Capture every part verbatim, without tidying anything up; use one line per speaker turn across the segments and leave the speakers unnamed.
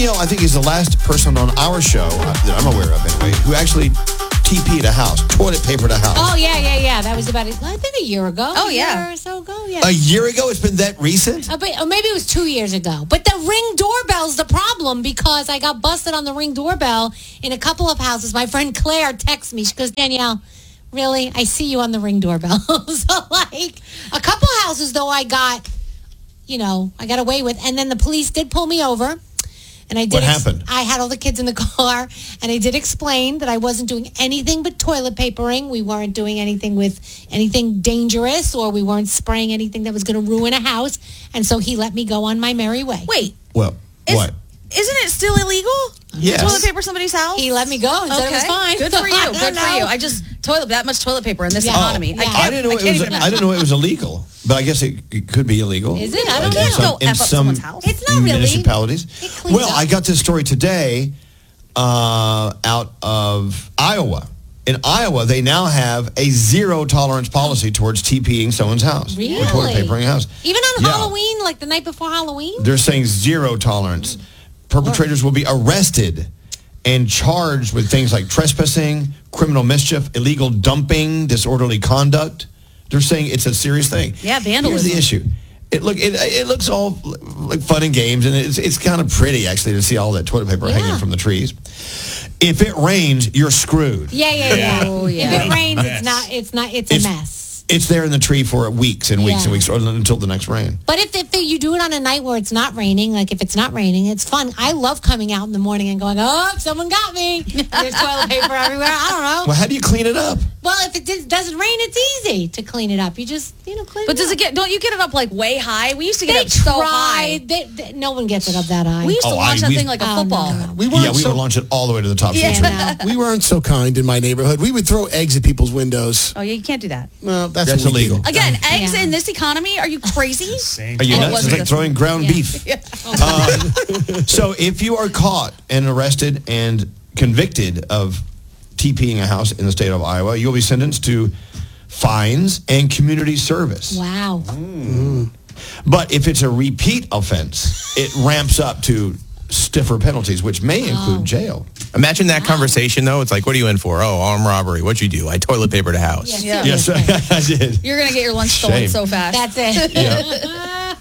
Danielle, I think, is the last person on our show uh, that I'm aware of, anyway, who actually T P'd a house, toilet papered a house.
Oh, yeah, yeah, yeah. That was about, I think, a year ago.
Oh,
a
yeah.
year or so ago, yeah.
A year ago? It's been that recent?
Uh, but, or maybe it was two years ago. But the Ring doorbell's the problem because I got busted on the Ring doorbell in a couple of houses. My friend Claire texts me. She goes, Danielle, really? I see you on the Ring doorbell. So, like, a couple houses, though, I got, you know, I got away with. And then the police did pull me over. And I did.
What
ex-
happened?
I had all the kids in the car, and I did explain that I wasn't doing anything but toilet papering. We weren't doing anything with anything dangerous, or we weren't spraying anything that was going to ruin a house. And so he let me go on my merry way.
Wait.
Well,
is,
what?
Isn't it still illegal?
Yes.
To toilet paper somebody's house?
He let me go and said it was fine.
Good for you.
I
Good
don't
for you.
know.
I just toilet that much toilet paper in this
Yeah.
economy.
Oh,
I,
yeah.
can't,
I didn't know
I
it
can't
was.
even
I didn't know it was illegal, but I guess it, it could be illegal.
Is it? I
In
don't know.
some-
Don't
in
F up
some
someone's house.
It's not really.
municipalities.
It cleans
Well,
up.
I got this story today uh, out of Iowa. In Iowa, they now have a zero tolerance policy towards TPing someone's house.
Really?
Or toilet papering a house.
Even on
Yeah.
Halloween, like the night before Halloween?
They're saying zero tolerance. Perpetrators will be arrested and charged with things like trespassing, criminal mischief, illegal dumping, disorderly conduct. They're saying it's a serious thing.
Yeah, vandalism.
Here's the issue. It look it, it looks all like fun and games, and it's it's kind of pretty actually to see all that toilet paper
Yeah.
hanging from the trees. If it rains, you're screwed.
Yeah, yeah, yeah.
Oh, yeah.
If it rains,
Mess.
it's not. It's not. It's a
It's-
mess.
It's there in the tree for weeks and weeks
Yeah.
and weeks, or until the next rain.
But if, if you do it on a night where it's not raining, like if it's not raining, it's fun. I love coming out in the morning and going, oh, someone got me. There's toilet paper everywhere. I don't know.
Well, how do you clean it up?
Well, if it does- doesn't rain, it's easy to clean it up. You just, you know, clean
But
it
does
up.
it get, don't you get it up like way high? We used to get
They
it so high.
tried. They, they, no one gets it up that high.
We used to
Oh,
launch
I-
that
we-
thing like a
Oh,
football.
no, no, no.
We weren't
Yeah, we
so,
would launch it all the way to the top.
Yeah.
Yeah, no.
we weren't so kind in my neighborhood. We would throw eggs at people's windows.
Oh, yeah, you can't do that.
Well, that's,
That's
what we
illegal.
did.
Again, eggs
Yeah.
in this economy? Are you crazy?
Same.
Are you
And it
nuts? It's
wasn't
like
this
throwing
one.
ground
Yeah.
beef. Um, so if you are caught and arrested and convicted of TPing a house in the state of Iowa, you'll be sentenced to fines and community service.
Wow.
But if it's a repeat offense, it ramps up to stiffer penalties, which may include
Oh.
jail.
Imagine that conversation, though. It's like, what are you in for? Oh, armed robbery. What'd you do? I toilet papered a house.
Yeah,
Yes, I did.
You're going to get your lunch stolen
Shame.
so fast.
That's it.
Yeah.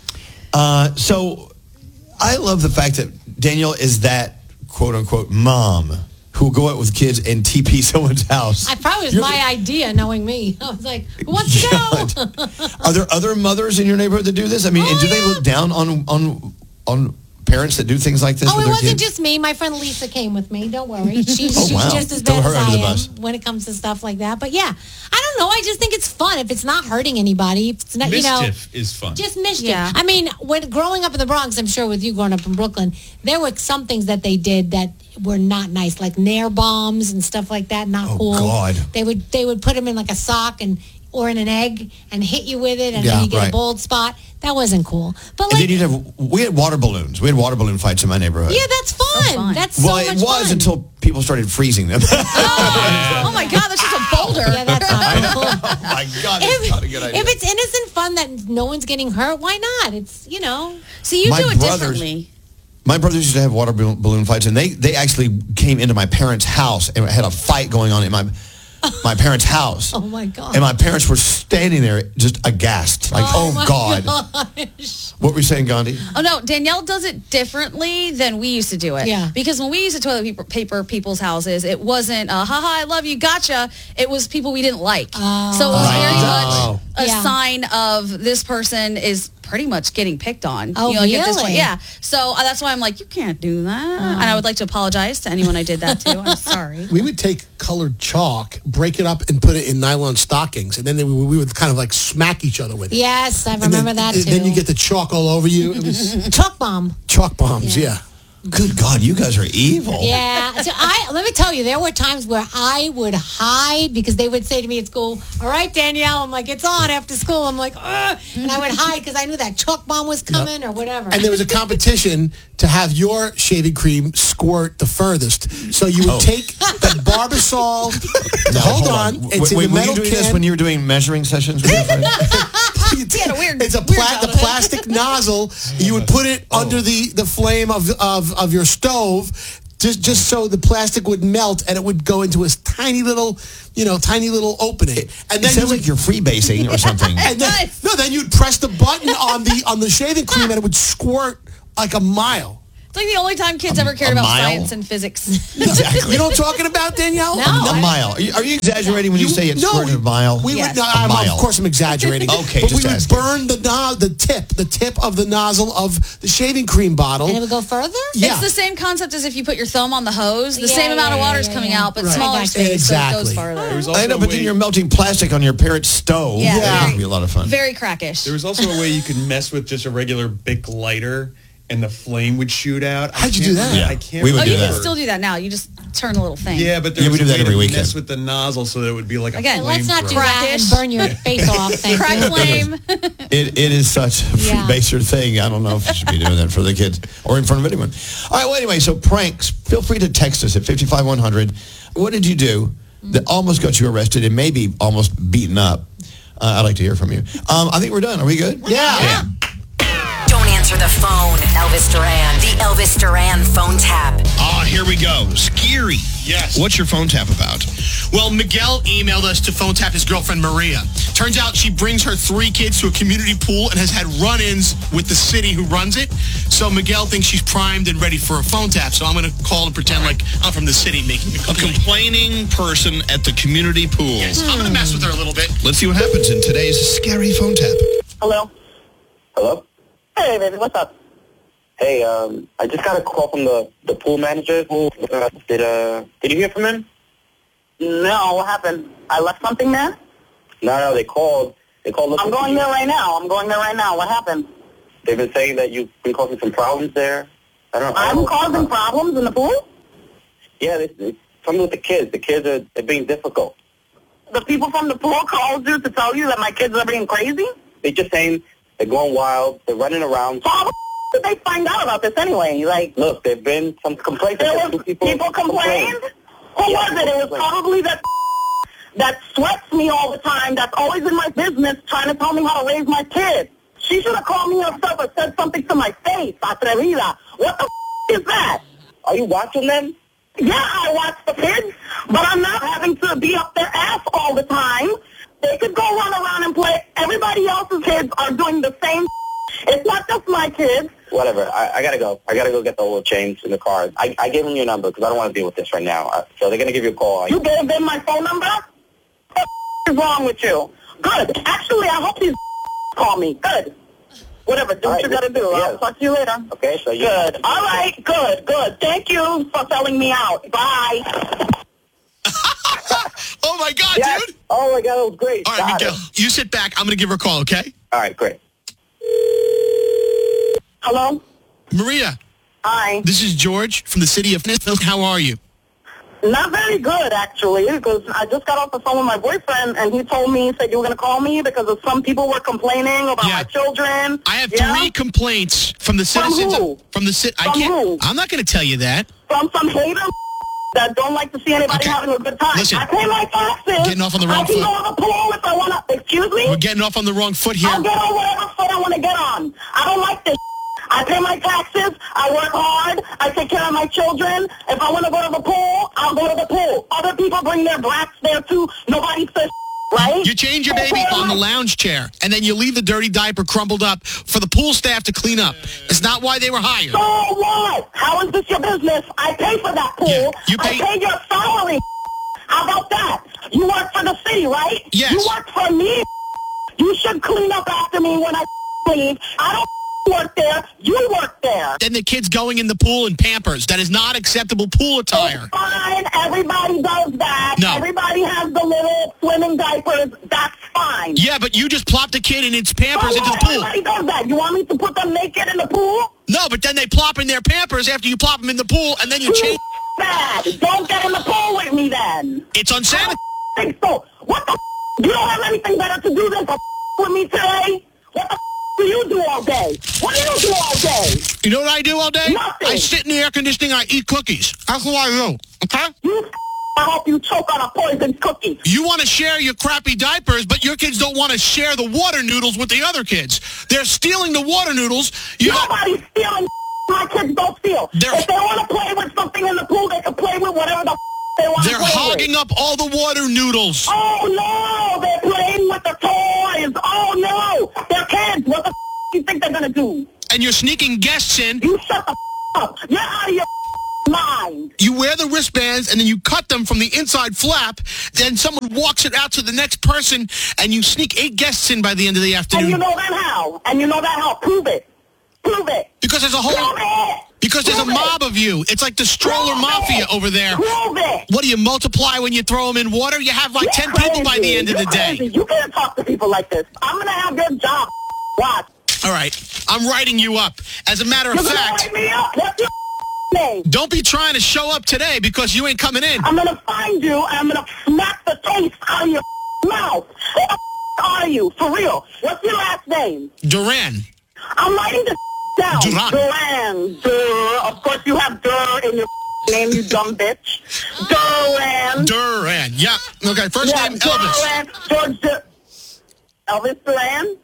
Uh, so I love the fact that Danielle is that quote unquote mom who will go out with kids and T P someone's house.
I probably was
You're
my idea, knowing me. I was like, who wants to go?
God. Are there other mothers in your neighborhood that do this? I mean,
Oh,
and do they
yeah.
look down on on on parents that do things like this
Oh,
with
it
their
wasn't
kids?
just me. My friend Lisa came with me. Don't worry. She's,
Oh,
she's
wow.
just as
Throw
bad
her
as
under
I
the
am
bus.
when it comes to stuff like that. But yeah, I don't know. I just think it's fun. If it's not hurting anybody, if it's not, you know,
Mischief is fun.
just mischief.
Yeah.
I mean, when growing up in the Bronx, I'm sure with you growing up in Brooklyn, there were some things that they did that were not nice, like Nair bombs and stuff like that. Not
Oh,
cool.
God.
They would they would put them in like a sock and or in an egg and hit you with it, and
Yeah,
then you get
right.
a bald spot. That wasn't cool. But
And
like,
then you'd have, we had water balloons. We had water balloon fights in my neighborhood.
yeah, that's fun.
fun.
That's so
well,
much
it was
fun.
until people started freezing them.
Oh, my God, that's just a boulder.
Yeah, that's not cool.
Oh, my God, that's
If,
not a good idea.
if it's innocent fun that no one's getting hurt, why not? It's, you know.
See, you
My
do it
brothers-
differently.
My brothers used to have water balloon balloon fights, and they, they actually came into my parents' house and had a fight going on in my my parents' house.
Oh, my God.
And my parents were standing there just aghast. Like, oh,
my
God.
gosh.
What were you saying, Gandhi?
Oh, no, Danielle does it differently than we used to do it.
Yeah.
Because when we used to toilet paper, paper people's houses, it wasn't, uh, haha, I love you, gotcha. It was people we didn't like.
Oh.
So it was
Right.
very
Oh.
much a
Yeah.
sign of this person is pretty much getting picked on.
Oh,
like, at this
really?
point. Yeah. So uh, that's why I'm like, you can't do that. And I would like to apologize to anyone I did that to. I'm sorry.
We would take colored chalk, break it up, and put it in nylon stockings, and then they, we we would kind of like smack each other with it.
Yes, I
And
remember
then,
that, too.
Then you get the chalk all over you. It was
Chalk bomb.
chalk bombs, yeah.
Good God, you guys are evil.
Yeah. So I let me tell you, there were times where I would hide because they would say to me at school, all right, Danielle. I'm like, it's on after school. I'm like, ugh. And I would hide because I knew that chalk bomb was coming or whatever.
And there was a competition to have your shaving cream squirt the furthest. So you would
Oh.
take the Barbasol.
Now,
hold, on. It's
Wait,
in
wait,
the
were
metal
you doing
can.
this when you were doing measuring sessions with your friends?
you
He had a weird.
It's a
weird
pla- the
childhood.
plastic nozzle. You would put it under the, the flame of, of of your stove, just just so the plastic would melt and it would go into a tiny little, you know, tiny little opening. And
It
then
sounds
you would,
like you're freebasing or something.
and then, no, then you'd press the button on the on the shaving cream and it would squirt like a mile.
It's like the only time kids ever cared
a
about
mile?
science and physics.
Exactly.
You know what I'm talking about, Danielle?
No.
A
I-
mile. Are you, are you exaggerating when you, say it's
no,
squirted a mile?
We
Yes.
would, no,
A
I'm,
mile.
of course, I'm exaggerating.
Okay,
but
just
we would
asking.
burn the no, the tip, the tip of the nozzle of the shaving cream bottle.
And it would go further?
Yeah.
It's the same concept as if you put your thumb on the hose. The
Yeah,
same amount of
yeah,
water is
yeah,
coming
yeah.
out, but
Right.
smaller
I got
space,
Exactly.
so it goes farther.
There was also
I know,
a
but
way,
then you're melting plastic on your parents' stove.
Yeah.
That would be a lot of fun.
Very crackish.
there was also a way you could mess with just a regular Bic lighter, and the flame would shoot out. I
How'd you
can't
do that?
remember-
Yeah.
I can't.
We would
oh,
do
you
that.
can still do that now. You just turn a little thing.
Yeah, but there
Yeah,
was
we do
a
that
way
every
to
weekend.
mess with the nozzle so that it would be like a
Again,
Well, let's not do
flamethrower.
that and
Crackish.
burn your face off. Thank
Crack
you.
flame.
It, it is such a
Yeah.
freebaser thing. I don't know if you should be doing that for the kids or in front of anyone. All right, well, anyway, so pranks. Feel free to text us at five five one hundred. What did you do that almost got you arrested and maybe almost beaten up? Uh, I'd like to hear from you. Um, I think we're done. Are we good?
Yeah.
Don't answer the phone, Elvis Duran. The Elvis Duran phone tap.
Ah, here we go. Scary.
Yes.
What's your phone tap about? Well, Miguel emailed us to phone tap his girlfriend, Maria. Turns out she brings her three kids to a community pool and has had run-ins with the city who runs it. So Miguel thinks she's primed and ready for a phone tap. So I'm going to call and pretend like I'm from the city making a A complaint. complaining person at the community pool. Yes, I'm going to mess with her a little bit. Let's see what happens in today's scary phone tap.
Hello?
Hello?
Hey, baby, what's up?
Hey, um, I just got a call from the, the pool manager. Uh, did, uh, did you hear from him?
No, what happened? I left something there?
No, no, they called. They called.
I'm
looking for
going
you.
there right now. I'm going there right now. What happened?
They've been saying that you've been causing some problems there. I don't. I
I'm
don't
causing problems in the pool?
Yeah, they, they, something with the kids. The kids are they're being difficult.
The people from the pool called you to tell you that my kids are being crazy?
They're just saying they're going wild. They're running around.
So how the did they find out about this anyway? Like,
Look, there've been some complaints.
there
that
was
people,
people complained? Who
Yeah,
was it? It was
complained.
probably that that sweats me all the time, that's always in my business trying to tell me how to raise my kids. She should have called me herself or said something to my face, atrevida. What the is that?
Are you watching them?
Yeah, I watch the kids, but I'm not having to be up their ass all the time. They could go run around and play. Everybody else's kids are doing the same. It's not just my kids.
Whatever. I, I gotta go. I gotta go get the oil change in the car. I, I gave them your number because I don't want to deal with this right now. Uh, so they're gonna give you a call.
You gave them my phone number? What the is wrong with you? Good. Actually, I hope these call me. Good. Whatever. Do
All
what
right,
you gotta do.
yeah.
I'll talk to you later.
Okay, so you.
Good. All right. Good. Good. Thank you for selling me out. Bye.
Oh, my God,
Yes.
dude.
Oh my God, that was great.
All right,
Got
Miguel,
it.
you sit back. I'm going to give her a call, okay?
All right, great.
Hello?
Maria,
Hi.
this is George from the city of Smithfield. How are you?
Not very good, actually, because I just got off the phone with my boyfriend, and he told me, he said you were going to call me because of some people were complaining about
Yeah.
my children.
I have
Yeah?
three complaints from the
From
citizens.
who?
Of, from the ci- I
From
can't.
who?
I'm not going to tell you that.
From some hater that don't like to see anybody
Okay.
having a good time.
Listen,
I pay my taxes.
getting off on the wrong
I can
foot.
go to the pool if I want to. Excuse me?
We're getting off on the wrong foot here.
I'll get on whatever foot I want to get on. I don't like this. I pay my taxes. I work hard. I take care of my children. If I want to go to the pool, I'll go to the pool. Other people bring their brats there too. Nobody says right?
You change your
Take
baby
care of
on the
my-
lounge chair, and then you leave the dirty diaper crumpled up for the pool staff to clean up. It's not why they were hired.
So what? How is this your business? I pay for that pool.
Yeah, you pay-
I pay your salary. How about that? You work for the city, right?
Yes.
You work for me. You should clean up after me when I leave. I don't work there. You work there.
Then the kids going in the pool in Pampers. That is not acceptable pool attire.
It's fine. Everybody does that.
No.
Everybody has the little swimming diapers. That's fine.
Yeah, but you just plopped a kid in its Pampers
So
into the
what?
pool.
Everybody does that. You want me to put them naked in the pool?
No, but then they plop in their Pampers after you plop them in the pool, and then you change.
Bad. Don't get in the pool with me then.
It's unsanitary.
I don't think so. What the You don't have anything better to do than to with me today? What the do you do all day? What do you do all day?
You know what I do all day?
Nothing.
I sit in the air conditioning. I eat cookies. That's what I do. Okay?
You I hope you choke on a poisoned cookie.
You want to share your crappy diapers, but your kids don't want to share the water noodles with the other kids. They're stealing the water noodles. You
Nobody's stealing. My kids don't steal.
They're-
If they want to play with something in the pool, they can play with whatever the they want to
They're
play
hogging
with.
up all the water noodles.
Oh, no. They're playing with the toys. Oh, no. They're kids. What the do you think they're going to do?
And you're sneaking guests in.
You shut the up. You're out of your mind.
You wear the wristbands, and then you cut them from the inside flap. Then someone walks it out to the next person, and you sneak eight guests in by the end of the
And
afternoon.
you know that how? And you know that how? Prove it. Prove it.
Because there's a whole...
Prove it.
Because there's a
Prove it.
mob of you. It's like the stroller
Prove
mafia
it.
over there.
Prove it.
What do you multiply when you throw them in water? You have like
You're
ten people by the
crazy.
end of the
You're
day.
crazy. You can't talk to people like this. I'm going to have your job. Watch.
All right. I'm writing you up. As a matter of
You're going to
fact,
write me up. What's your name?
don't be trying to show up today because you ain't coming in.
I'm going to find you, and I'm going to smack the taste out of your mouth. Who the are you? For real. What's your last name?
Duran.
I'm writing this down.
Duran.
Duran. Dur. Of course you have Dur in your name, you dumb bitch. Duran.
Duran. Yeah. Okay. First
Yeah,
name Elvis.
Duran. George Dur- Elvis Duran?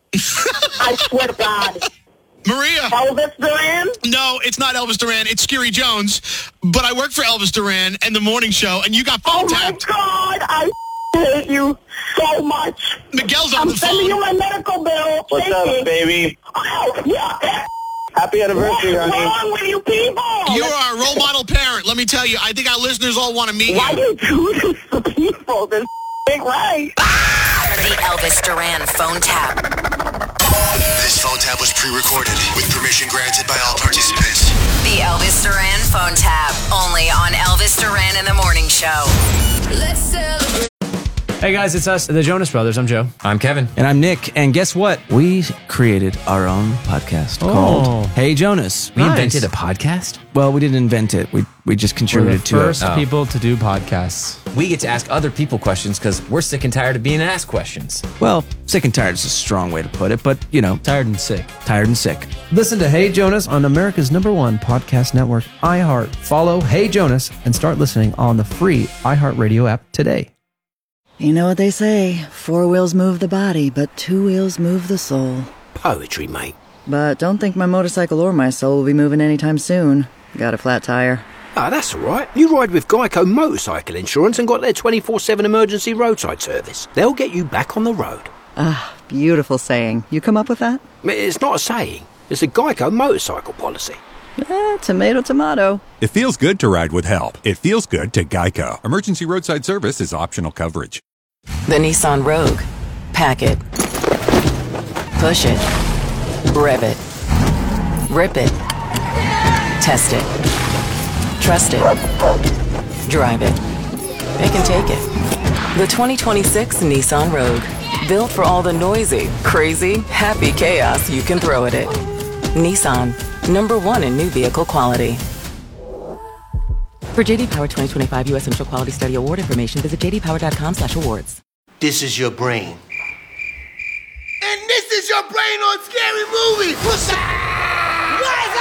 I swear to God.
Maria.
Elvis Duran?
No, it's not Elvis Duran. It's Scary Jones. But I work for Elvis Duran and the morning show, and you got phone
Oh, my
tapped.
God. I hate you so much.
Miguel's on
I'm
the
sending you
phone.
my medical bill.
What's
Thank
up,
you.
baby?
Oh, yeah.
Happy anniversary,
What's
honey.
wrong with you people?
You are a role model parent. Let me tell you, I think our listeners all want to meet
Why
you.
do you do this to people? This ain't right.
The Elvis Duran phone tap.
This phone tap was pre-recorded with permission granted by all participants.
The Elvis Duran phone tap. Only on Elvis Duran in the Morning Show. Let's celebrate.
Hey guys, it's us, the Jonas Brothers. I'm Joe.
I'm Kevin.
And I'm Nick. And guess what?
We created our own podcast
Oh.
called
Hey Jonas.
We
Nice.
invented a podcast?
Well, we didn't invent it. We we just
We're the
contributed to
first
it.
Oh.
people to do podcasts.
We get to ask other people questions because we're sick and tired of being asked questions.
Well, sick and tired is a strong way to put it, but you know,
Tired and sick.
tired and sick.
Listen to Hey Jonas on America's number one podcast network, iHeart. Follow Hey Jonas and start listening on the free iHeartRadio app today.
You know what they say, four wheels move the body, but two wheels move the soul.
Poetry, mate.
But don't think my motorcycle or my soul will be moving anytime soon. Got a flat tire.
Ah, that's all right. You ride with Geico Motorcycle Insurance and got their twenty-four seven emergency roadside service. They'll get you back on the road.
Ah, beautiful saying. You come up with that?
It's not a saying. It's a Geico motorcycle policy.
Eh, tomato, tomato.
It feels good to ride with help. It feels good to Geico. Emergency roadside service is optional coverage.
The Nissan Rogue. Pack it. Push it. Rev it. Rip it. Test it. Trust it. Drive it. It can take it. The twenty twenty-six Nissan Rogue. Built for all the noisy, crazy, happy chaos you can throw at it. Nissan. Number one in new vehicle quality. For J D Power twenty twenty-five U S Central Quality Study Award information, visit j d power dot com slash awards.
This is your brain. And this is your brain on Scary Movie. What's up? What's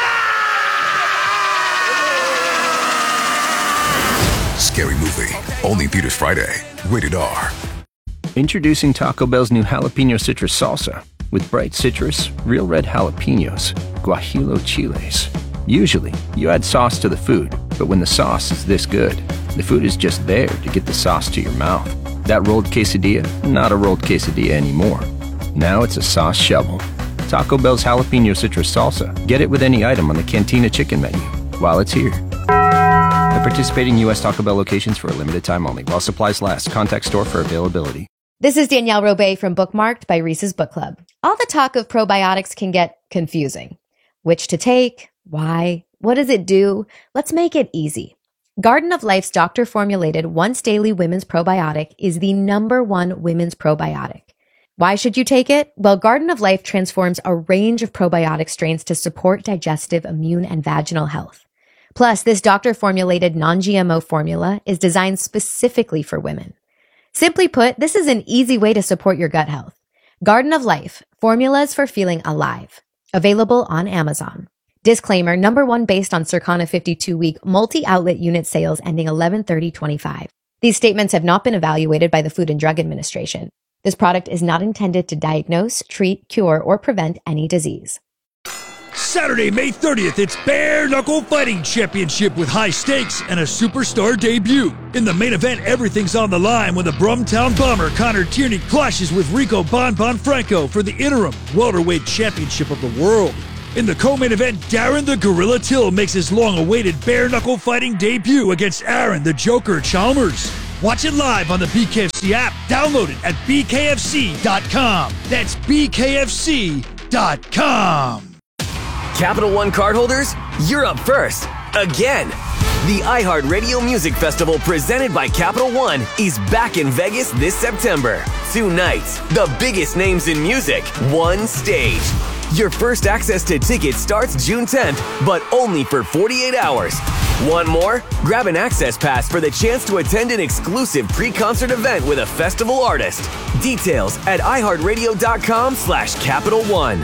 up?
Scary Movie. Only theaters Friday. Rated R.
Introducing Taco Bell's new jalapeno citrus salsa. With bright citrus, real red jalapenos, guajillo chiles. Usually, you add sauce to the food, but when the sauce is this good, the food is just there to get the sauce to your mouth. That rolled quesadilla, not a rolled quesadilla anymore. Now it's a sauce shovel. Taco Bell's jalapeno citrus salsa. Get it with any item on the Cantina chicken menu while it's here. At participating U S Taco Bell locations for a limited time only. While supplies last. Contact store for availability.
This is Danielle Robay from Bookmarked by Reese's Book Club. All the talk of probiotics can get confusing. Which to take? Why? What does it do? Let's make it easy. Garden of Life's doctor-formulated once-daily women's probiotic is the number one women's probiotic. Why should you take it? Well, Garden of Life transforms a range of probiotic strains to support digestive, immune, and vaginal health. Plus, this doctor-formulated non-G M O formula is designed specifically for women. Simply put, this is an easy way to support your gut health. Garden of Life, formulas for feeling alive. Available on Amazon. Disclaimer, number one based on Circana fifty-two week multi-outlet unit sales ending eleven thirty twenty-five. These statements have not been evaluated by the Food and Drug Administration. This product is not intended to diagnose, treat, cure, or prevent any disease.
Saturday, May thirtieth, it's Bare Knuckle Fighting Championship with high stakes and a superstar debut. In the main event, everything's on the line when the Brumtown Bomber Connor Tierney clashes with Rico Bon Bon Franco for the interim welterweight championship of the world. In the co-main event, Darren the Gorilla Till makes his long-awaited Bare Knuckle Fighting debut against Aaron the Joker Chalmers. Watch it live on the B K F C app. Download it at b k f c dot com. That's b k f c dot com.
Capital One cardholders, you're up first. Again. The iHeartRadio Music Festival presented by Capital One is back in Vegas this September. Two nights, the biggest names in music, one stage. Your first access to tickets starts June tenth, but only for forty-eight hours. Want more? Grab an access pass for the chance to attend an exclusive pre-concert event with a festival artist. Details at iHeartRadio.com slash Capital One.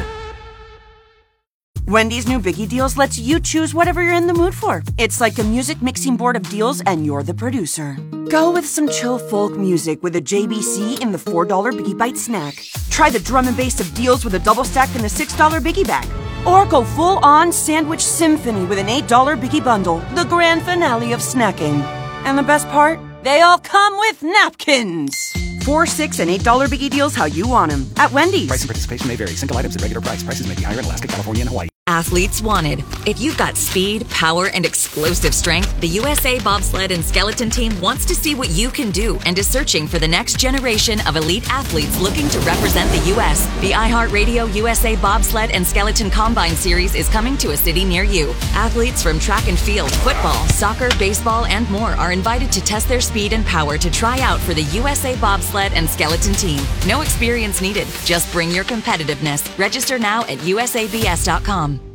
Wendy's new Biggie Deals lets you choose whatever you're in the mood for. It's like a music mixing board of deals, and you're the producer. Go with some chill folk music with a J B C in the four dollar Biggie Bite snack. Try the drum and bass of deals with a double stack in the six dollar Biggie Bag. Or go full-on sandwich symphony with an eight dollar Biggie Bundle, the grand finale of snacking. And the best part? They all come with napkins. Four, six, and eight dollar Biggie Deals how you want them at Wendy's.
Price and participation may vary. Single items at regular price. Prices may be higher in Alaska, California, and Hawaii.
Athletes wanted. If you've got speed, power, and explosive strength, the U S A Bobsled and Skeleton Team wants to see what you can do and is searching for the next generation of elite athletes looking to represent the U S. The iHeartRadio U S A Bobsled and Skeleton Combine Series is coming to a city near you. Athletes from track and field, football, soccer, baseball, and more are invited to test their speed and power to try out for the U S A Bobsled and Skeleton Team. No experience needed. Just bring your competitiveness. Register now at u s a b s dot com.